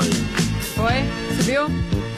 Foi? Subiu?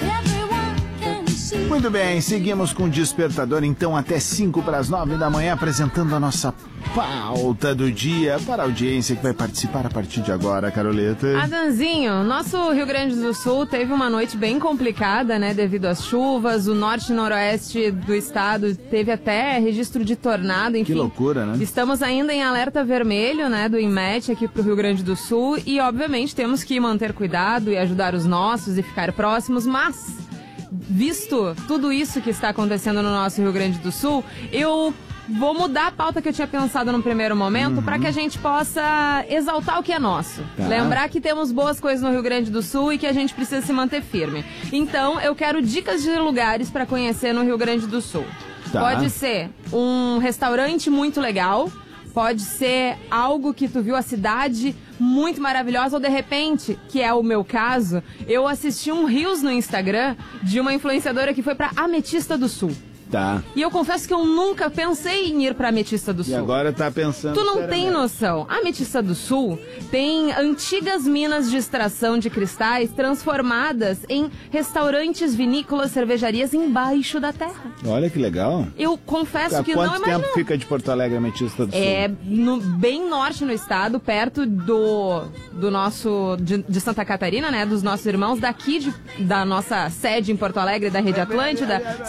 Muito bem, seguimos com o Despertador, então até 8:55 da manhã, apresentando a nossa pauta do dia para a audiência que vai participar a partir de agora, Caroleta. Adanzinho, nosso Rio Grande do Sul teve uma noite bem complicada, né, devido às chuvas. O norte e noroeste do estado teve até registro de tornado, enfim. Que loucura, né? Estamos ainda em alerta vermelho, né, do INMET aqui pro Rio Grande do Sul e, obviamente, temos que manter cuidado e ajudar os nossos e ficar próximos, mas, visto tudo isso que está acontecendo no nosso Rio Grande do Sul, eu vou mudar a pauta que eu tinha pensado no primeiro momento para que a gente possa exaltar o que é nosso. Tá. Lembrar que temos boas coisas no Rio Grande do Sul e que a gente precisa se manter firme. Então, eu quero dicas de lugares para conhecer no Rio Grande do Sul. Tá. Pode ser um restaurante muito legal, pode ser algo que tu viu a cidade muito maravilhosa, ou de repente, que é o meu caso, eu assisti um Reels no Instagram de uma influenciadora que foi pra Ametista do Sul. Tá. E eu confesso que eu nunca pensei em ir pra Ametista do Sul. E agora tá pensando... Tu não tem noção. A Ametista do Sul tem antigas minas de extração de cristais transformadas em restaurantes, vinícolas, cervejarias embaixo da terra. Olha que legal. Eu confesso que Quanto não imagino. tempo fica de Porto Alegre a Ametista do Sul? É bem norte no estado, perto do nosso... De Santa Catarina, né? Dos nossos irmãos daqui da nossa sede em Porto Alegre, da Rede Atlântida.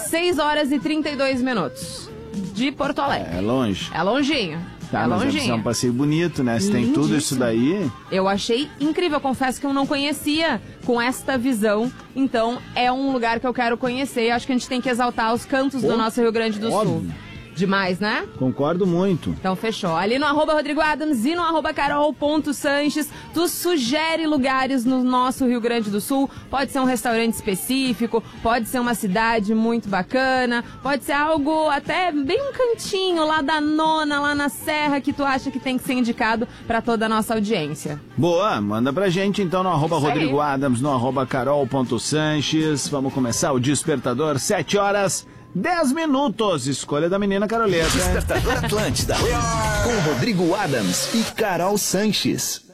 6h32 de Porto Alegre. É longe. É longinho. Tá, é mas longinho. é um passeio bonito, né? Se tem tudo isso daí... Eu achei incrível, confesso que eu não conhecia com esta visão. Então, é um lugar que eu quero conhecer e acho que a gente tem que exaltar os cantos do nosso Rio Grande do Sul. Demais, né? Concordo muito. Então fechou. Ali no @Rodrigo Adams e no @Carol.Sanches, tu sugere lugares no nosso Rio Grande do Sul. Pode ser um restaurante específico, pode ser uma cidade muito bacana, pode ser algo até bem um cantinho lá da nona, lá na serra, que tu acha que tem que ser indicado pra toda a nossa audiência. Boa, manda pra gente então no @Rodrigo Adams, no @Carol.Sanches. Vamos começar o Despertador, 7h10. Escolha da menina Caroleta. Despertador Atlântida. Com Rodrigo Adams e Carol Sanches.